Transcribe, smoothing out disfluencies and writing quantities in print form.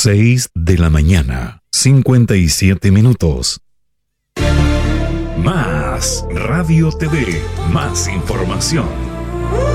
6 de la mañana, 57 minutos. Más Radio TV, más información.